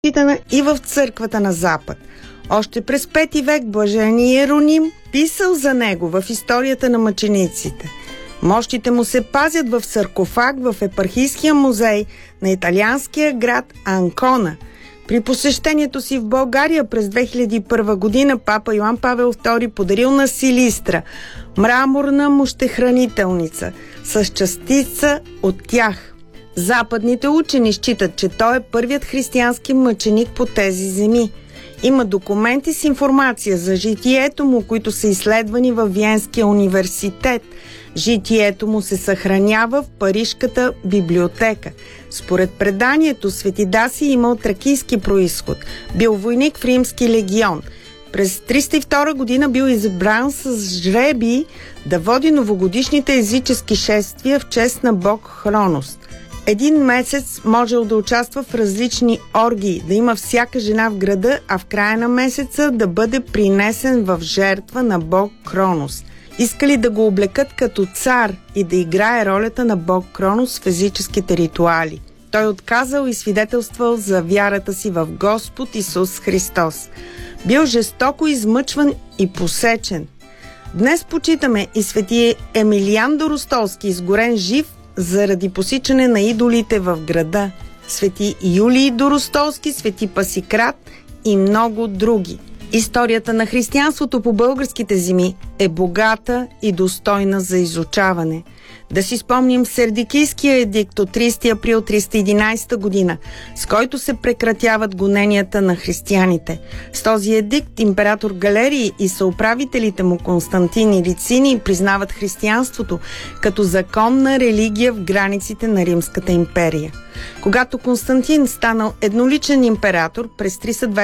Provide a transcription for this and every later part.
Питана и в църквата на Запад. Още през 5 век блажени Иероним писал за него в историята на мъчениците. Мощите му се пазят в саркофаг в епархийския музей на италианския град Анкона. При посещението си в България през 2001 година папа Йоан Павел II подарил на Силистра мраморна мощехранителница с частица от тях. Западните учени считат, че той е първият християнски мъченик по тези земи. Има документи с информация за житието му, които са изследвани във Виенския университет. Житието му се съхранява в Парижката библиотека. Според преданието, свети Даси имал тракийски происход. Бил войник в Римски легион. През 302 година бил избран с жребий да води новогодишните езически шествия в чест на бог Хронос. Един месец можел да участва в различни оргии, да има всяка жена в града, а в края на месеца да бъде принесен в жертва на бог Кронос. Искали да го облекат като цар и да играе ролята на бог Кронос в езическите ритуали. Той отказал и свидетелствал за вярата си в Господ Исус Христос. Бил жестоко измъчван и посечен. Днес почитаме и свети Емилиан Доростолски, изгорен жив заради посичане на идолите в града, свети Юлий Доростолски, свети Пасикрат и много други. Историята на християнството по българските земи е богата и достойна за изучаване. Да си спомним Сердикийския едикт от 30 април 311 година, с който се прекратяват гоненията на християните. С този едикт император Галерий и съуправителите му Константин и Лициний признават християнството като законна религия в границите на Римската империя. Когато Константин станал едноличен император през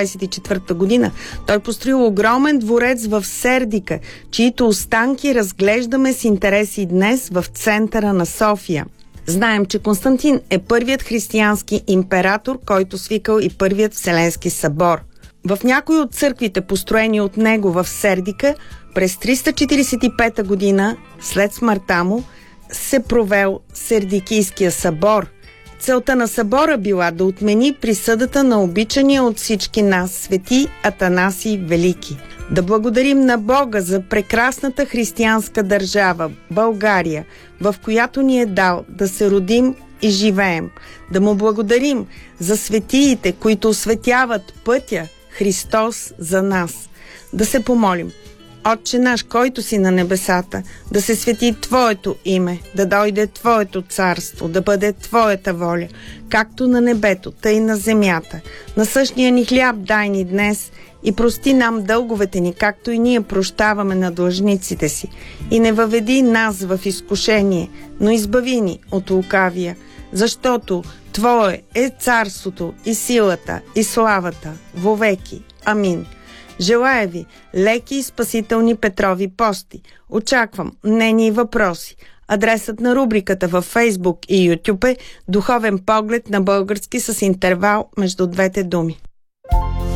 324 година, той построил огромен дворец в Сердика, чието останки разглеждаме с интерес и днес в центъра на София. Знаем, че Константин е първият християнски император, който свикал и първият Вселенски събор. В някои от църквите, построени от него в Сердика, през 345 година, след смъртта му, се провел Сердикийския събор. Целта на събора била да отмени присъдата на обичания от всички нас свети Атанасий Велики. Да благодарим на Бога за прекрасната християнска държава, България, в която ни е дал да се родим и живеем. Да му благодарим за светиите, които осветяват пътя Христос за нас. Да се помолим. Отче наш, който си на небесата, да се свети Твоето име, да дойде Твоето царство, да бъде Твоята воля, както на небето, тъй и на земята. Насъщния ни хляб дай ни днес и прости нам дълговете ни, както и ние прощаваме на длъжниците си. И не въведи нас в изкушение, но избави ни от лукавия, защото Твое е царството и силата и славата вовеки. Амин. Желая ви леки и спасителни Петрови пости. Очаквам мнения и въпроси. Адресът на рубриката във Фейсбук и Ютуб е Духовен поглед на български с интервал между двете думи.